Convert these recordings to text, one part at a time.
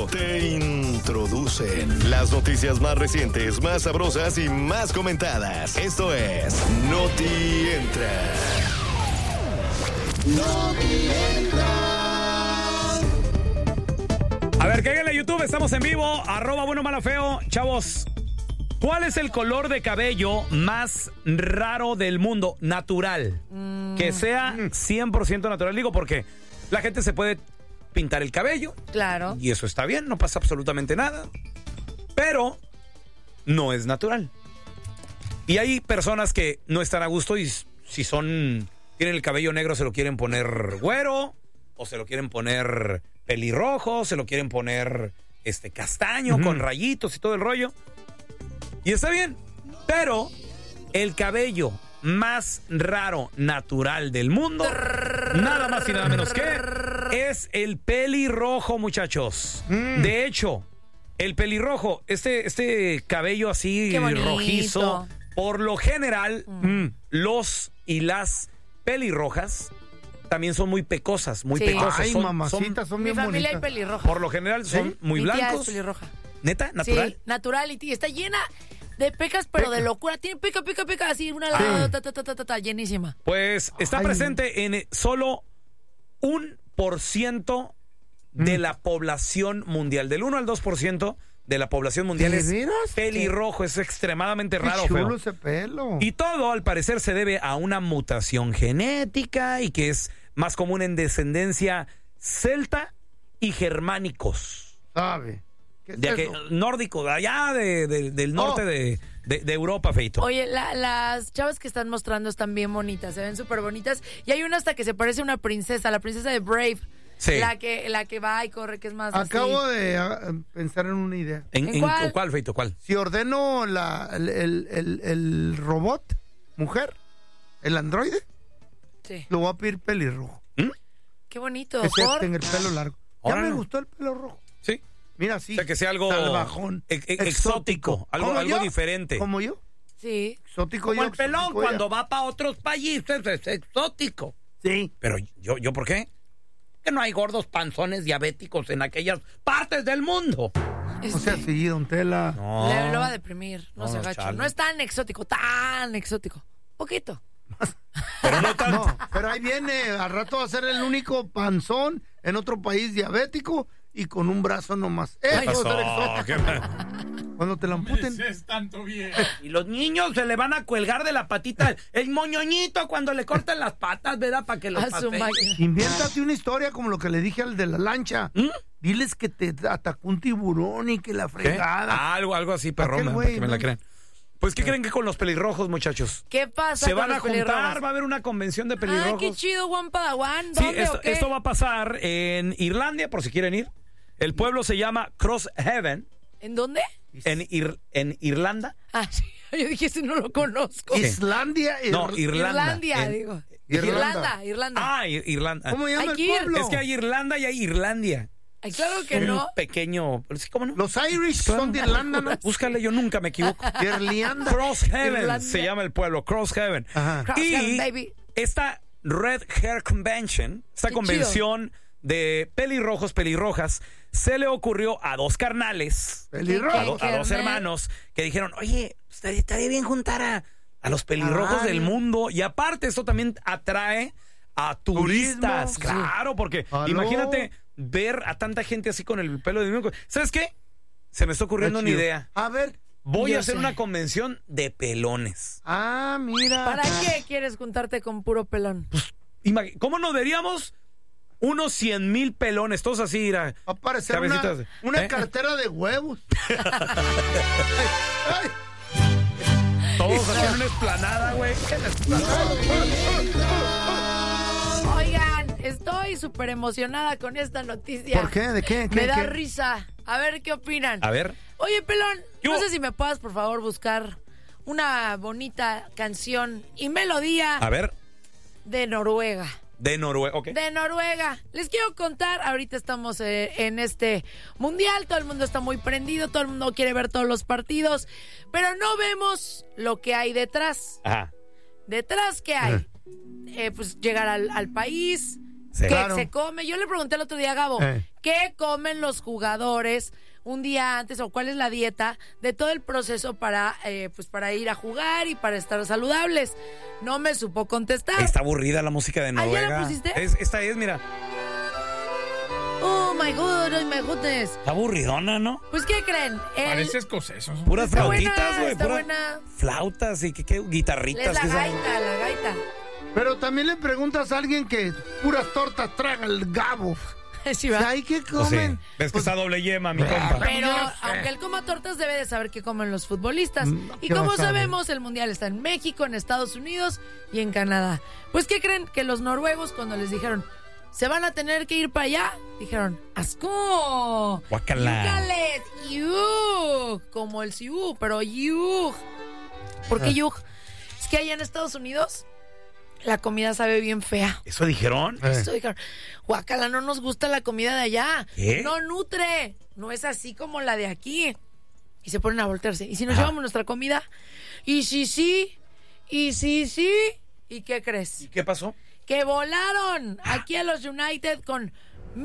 Feo te introducen las noticias más recientes, más sabrosas y más comentadas. Esto es Noti Entra. Noti Entra. A ver, cáiganle a YouTube, estamos en vivo. @buenomálafeo. Chavos, ¿cuál es el color de cabello más raro del mundo? Natural. Que sea 100% natural. Digo, porque la gente se puede pintar el cabello. Claro. Y eso está bien, no pasa absolutamente nada. Pero no es natural. Y hay personas que no están a gusto y si tienen el cabello negro se lo quieren poner güero, o se lo quieren poner pelirrojo, se lo quieren poner castaño con rayitos y todo el rollo. Y está bien, pero el cabello más raro natural del mundo, nada más y nada menos que es el pelirrojo, muchachos. De hecho, el pelirrojo, este cabello así rojizo, por lo general, los y las pelirrojas también son muy pecosas, muy pecosas. Ay, mamacitas, son bien bonitas. Mi familia hay pelirroja. Por lo general son muy Mi tía blancos. es pelirroja. ¿Neta? ¿Natural? Sí, natural y tía. Está llena de pecas, pero de locura. Tiene peca, así una llenísima. Pues está presente en solo 1% de la población mundial. Del 1 al 2% de la población mundial es pelirrojo. Es extremadamente raro. Qué chulo ese pelo. Y todo, al parecer, se debe a una mutación genética y que es más común en descendencia celta y germánicos. ¿Sabe? ¿Qué es eso? Nórdico, de allá del norte de Europa, Feito. Oye, las chavas que están mostrando están bien bonitas, se ven súper bonitas. Y hay una hasta que se parece a una princesa, la princesa de Brave. Sí. La que va y corre, que es más Acabo así. de pensar en una idea. ¿En cuál, Feito? ¿Cuál? Si ordeno el robot, mujer, el androide, lo voy a pedir pelirrojo. Qué bonito. Que tenga el pelo largo. Ya me gustó el pelo rojo. Sí. Mira, sí. O sea, que sea algo salvajón, exótico, algo diferente. ¿Como yo? Sí. Exótico como yo. el pelón exótico cuando ella. va para otros países es exótico. Sí. Pero ¿yo por qué? Que no hay gordos panzones diabéticos en aquellas partes del mundo. O sea, sí, don Tela. No. Lo va a deprimir, no se agacha. chale. No es tan exótico. Poquito. Pero no tanto. No, pero ahí viene, al rato va a ser el único panzón en otro país diabético y con un brazo nomás. ¿Qué Eso va a ser pasó? exótico. Cuando te la amputen. tanto bien. Y los niños se le van a colgar de la patita el moñoñito cuando le cortan las patas, ¿verdad? Para que los A su paseen. máquina. Invéntate una historia como lo que le dije al de la lancha. Diles que te atacó un tiburón y que la ¿Qué? fregada. Algo así, perrón, Aquel para güey, que me la ¿no? crean. Pues, ¿qué creen que con los pelirrojos, muchachos? ¿Qué pasa Se con van a los juntar, pelirrojos? va a haber una convención de pelirrojos. Ah, qué chido, Juan Padawan. Sí, ¿Dónde o qué? esto va a pasar en Irlandia, por si quieren ir. El pueblo se llama Crosshaven. ¿En dónde? En Irlanda. Ah, sí. Yo dije, ese no lo conozco. Islandia. No, Irlanda. Digo. Irlanda. Irlanda. Ah, Irlanda. ¿Cómo llama Hay que el ir. pueblo? Es que hay Irlanda y hay Irlandia. Ay, claro que Un no. pequeño. ¿Cómo no? Los Irish son de Irlanda, ¿no? Búscale, yo nunca me equivoco. Irlanda. Crosshaven Irlanda. se llama el pueblo, Crosshaven. Ajá. Crosshaven, Y baby. esta Red Hair Convention, esta Qué convención de pelirrojos, pelirrojas, se le ocurrió a dos carnales, Pelirrojo. ¿Qué? a dos hermanos, que dijeron, oye, estaría bien juntar a los pelirrojos Ah, del mundo. Y aparte, esto también atrae a turistas. Turismo, sí. Claro, porque Aló. imagínate ver a tanta gente así con el pelo de mismo. ¿Sabes qué? Se me está ocurriendo una idea. A ver. Voy Yo a hacer sé. una convención de pelones. Ah, mira. ¿Para qué quieres juntarte con puro pelón? ¿Cómo nos veríamos? Unos 100,000 pelones, todos así, Va a aparecer cabecitas. una cartera de huevos. Ay, Todos así en una esplanada, güey. Oigan, estoy súper emocionada con esta noticia. ¿Por qué? ¿De qué? Me da ¿Qué? risa. A ver qué opinan. A ver. Oye, pelón, ¿Qué no hubo? sé si me puedas, por favor, buscar una bonita canción y melodía A ver, de Noruega. de Noruega, ok. De Noruega. Les quiero contar, ahorita estamos en este mundial, todo el mundo está muy prendido, todo el mundo quiere ver todos los partidos, pero no vemos lo que hay detrás. Ajá. ¿Detrás qué hay? Pues llegar al país, Sí. ¿Qué Claro. se come? Yo le pregunté el otro día a Gabo, ¿qué comen los jugadores un día antes o cuál es la dieta de todo el proceso para ir a jugar y para estar saludables? No me supo contestar. Está aburrida la música de Noruega. ¿Ya la pusiste? Esta es, mira. Oh my god, oh my goodness. Está aburridona, ¿no? Pues, ¿qué creen? Parece escoceso. Puras Está flautitas, buena, güey. está Puras buena. flautas y qué guitarritas. Es la ¿qué son? gaita, la gaita. Pero también le preguntas a alguien que puras tortas traga el Gabo. Sí, O ¿va? sea, ¿y qué Pues sí. comen? Ves que está doble yema, mi Ah, compa. Pero yo no sé. aunque él coma tortas, debe de saber qué comen los futbolistas. Y ¿qué como vas a ver? sabemos, el Mundial está en México, en Estados Unidos y en Canadá. Pues, ¿qué creen? Que los noruegos, cuando les dijeron, se van a tener que ir para allá, dijeron, ¡asco! Guácala. ¡Yúcales! ¡Yug! Como el siú, pero yug. ¿Por qué yug? Es que allá en Estados Unidos la comida sabe bien fea. ¿Eso dijeron? Esto dijeron, guacala, no nos gusta la comida de allá. ¿Qué? No nutre. No es así como la de aquí. Y se ponen a voltearse. ¿Y si nos llevamos nuestra comida? ¿Y si sí? ¿Y si sí? ¿Y qué crees? ¿Y qué pasó? Que volaron aquí a los United con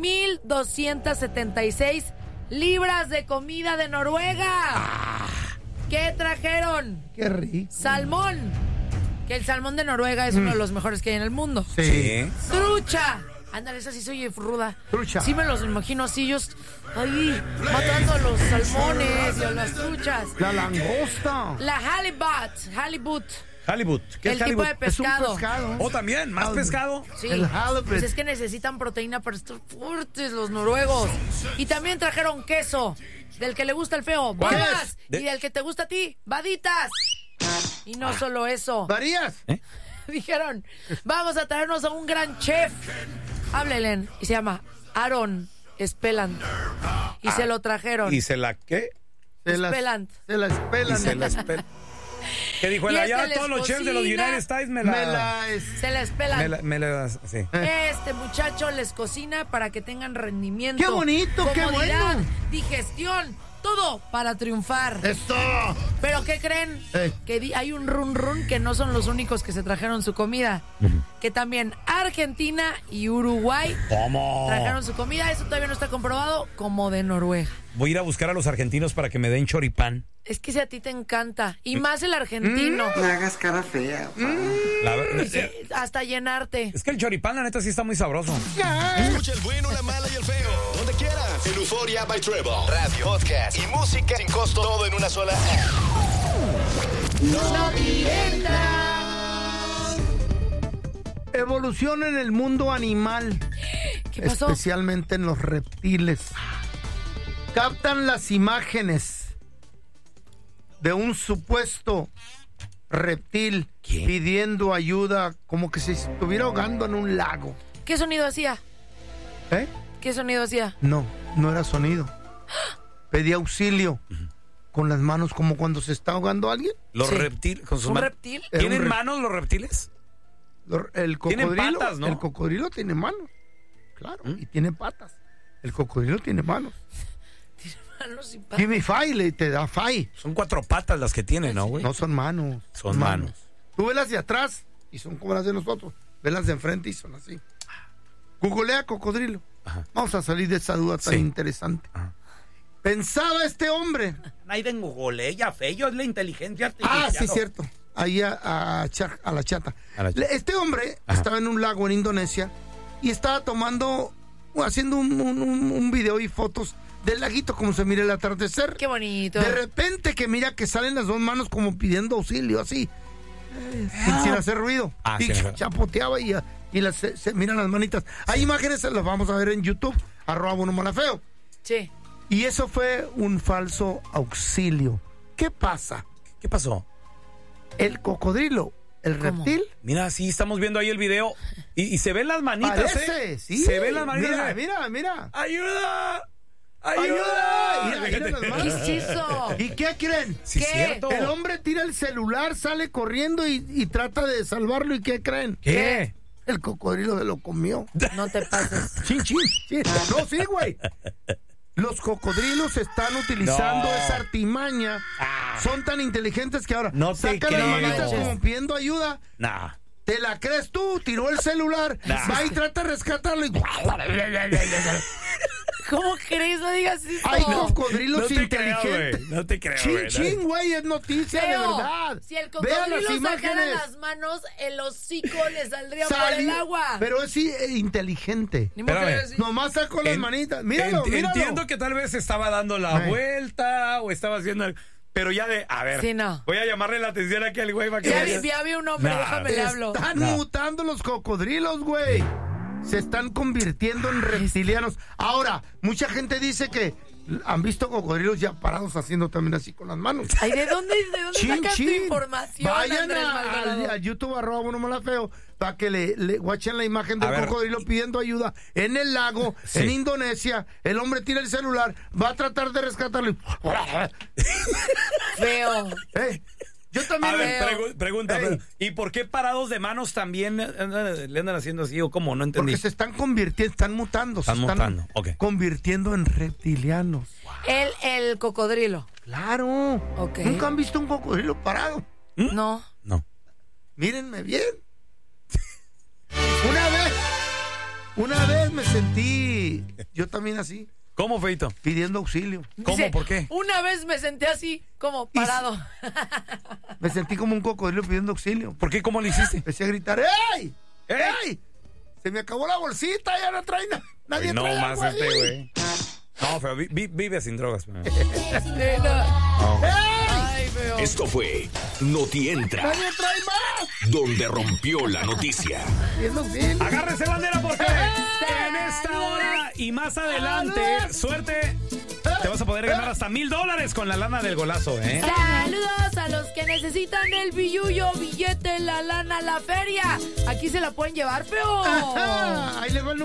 1,276 libras de comida de Noruega. ¿Qué trajeron? Qué rico. Salmón. Que el salmón de Noruega es uno de los mejores que hay en el mundo. Sí. ¡Trucha! Ándale, esa sí soy ruda. Trucha. Sí me los imagino así, ellos ahí matando a los salmones y a las truchas. La langosta. La halibut. Halibut. ¿Qué El es tipo halibut? de Es un pescado. pescado. Oh, también, más pescado. Sí. El halibut. Pues es que necesitan proteína para estar fuertes los noruegos. Y también trajeron queso. Del que le gusta el feo, babas. es? Y del que te gusta a ti, baditas. Y no solo eso. ¿Varías? Dijeron, vamos a traernos a un gran chef. Háblelen. Y se llama Aaron Spelland. Y se lo trajeron. ¿Y se la qué? Spelland. Se la espelan. Y se la espera. ¿Qué dijo él? Y Allá les todos los chefs de los cocina. United States Se la espelan. sí. Este muchacho les cocina para que tengan rendimiento. ¡Qué bonito, qué comodidad, bueno! digestión, todo para triunfar. ¡Eso! ¿Pero qué creen? Eh. Que hay un run que no son los únicos que se trajeron su comida. Que también Argentina y Uruguay ¿Cómo? trajeron su comida. Eso todavía no está comprobado, como de Noruega. Voy a ir a buscar a los argentinos para que me den choripán. Es que si a ti te encanta. Y más el argentino. No hagas cara fea. Hasta llenarte. Es que el choripán, la neta, sí está muy sabroso. Escucha el bueno, la mala y el feo. Donde quieras. En Euforia by Trevor. Radio, podcast y música sin costo. Todo en una sola app. Evolución en el mundo animal. ¿Qué pasó? Especialmente en los reptiles. Captan las imágenes de un supuesto reptil ¿Qué? pidiendo ayuda, como que se estuviera ahogando en un lago. ¿Qué sonido hacía? ¿Eh? ¿Qué sonido hacía? No, no era sonido. Pedía auxilio con las manos, como cuando se está ahogando alguien. Los Sí. reptiles con sus ¿Un manos. reptil? Era ¿Tienen un manos los reptiles? El Tienen cocodrilo, patas, ¿no? el cocodrilo tiene manos, claro, y tiene patas. El cocodrilo tiene manos. Manos y patas. Give me five, te da five. Son 4 patas las que tienen, ¿no, güey? No son manos. Son manos. Tú velas de atrás y son como las de nosotros. Velas de enfrente y son así. Googlea cocodrilo. Ajá. Vamos a salir de esa duda tan Sí. interesante. Ajá. Pensaba este hombre. Naiden Google, ya feo, es la inteligencia artificial. Ah, sí, cierto. Ahí a la chata. A la chata. Este hombre Ajá. estaba en un lago en Indonesia y estaba haciendo un video y fotos del laguito como se mira el atardecer. Qué bonito. De repente que mira que salen las dos manos como pidiendo auxilio, así. Sin hacer ruido. Ah, y sí, ajá. chapoteaba y se miran las manitas. Hay imágenes, las vamos a ver en YouTube, @buenomalafeo. Sí. Y eso fue un falso auxilio. ¿Qué pasa? ¿Qué pasó? El cocodrilo, el ¿Cómo? reptil, Mira, sí, estamos viendo ahí el video y se ven las manitas, parece, sí. Se ven las manitas. Mira. ¡Ayuda! ¡Ayuda! Mira las ¿Qué manos. es eso? ¿Y qué creen? Sí, ¿Qué? cierto. El hombre tira el celular, sale corriendo y trata de salvarlo. ¿Y qué creen? ¿Qué? El cocodrilo se lo comió. No te pases. Chin. No, sí, güey. Los cocodrilos están utilizando No. esa artimaña. Son tan inteligentes que ahora No te sacan las creo. manitas como pidiendo ayuda Nah. ¿Te la crees tú? Tiró el celular, va y trata de rescatarlo y... ¿Cómo crees? No digas eso. Hay cocodrilos inteligentes. No te creo, Chin, güey, es noticia de verdad. Si el cocodrilo sacara las manos, el hocico le saldría por el agua. Pero es inteligente. Nomás sacó las manitas. Míralo. Entiendo que tal vez estaba dando la vuelta o estaba haciendo... Pero ya voy a llamarle la atención aquí al güey para que... Ya vi un hombre, déjame le hablo. Están mutando los cocodrilos, güey. Se están convirtiendo en reptilianos. Ahora, mucha gente dice que han visto cocodrilos ya parados haciendo también así con las manos. Ay, ¿de dónde sacas tu información? Vayan a YouTube @unomalafeo para que le guachen la imagen del cocodrilo pidiendo ayuda en el lago, en Indonesia. El hombre tira el celular, va a tratar de rescatarlo. Feo. Yo también. A ver, pregunta. ¿Y por qué parados de manos también le andan haciendo así o cómo? No entendí. Porque se están convirtiendo, están mutando. Están convirtiendo en reptilianos. El cocodrilo. Claro. Okay. ¿Nunca han visto un cocodrilo parado? No. Mírenme bien. Una vez me sentí yo también así. ¿Cómo, feito? Pidiendo auxilio. ¿Cómo? Dice, ¿Por qué? Una vez me senté así, como parado. Me sentí como un cocodrilo pidiendo auxilio. ¿Por qué? ¿Cómo le hiciste? Empecé a gritar, ¡ey! ¡Ey! Se me acabó la bolsita, ya no trae nadie. No trae más güey. No, pero vive sin drogas. No. ¡Ey! Feo. Esto fue Noti Entra. ¡Nadie trae más! Donde rompió la noticia. Agárrese bandera porque en esta hora y más adelante, suerte, te vas a poder ganar hasta $1,000 con la lana del golazo, ¿eh? Saludos a los que necesitan el billullo, billete, la lana, la feria. Aquí se la pueden llevar, feo. Ahí le va el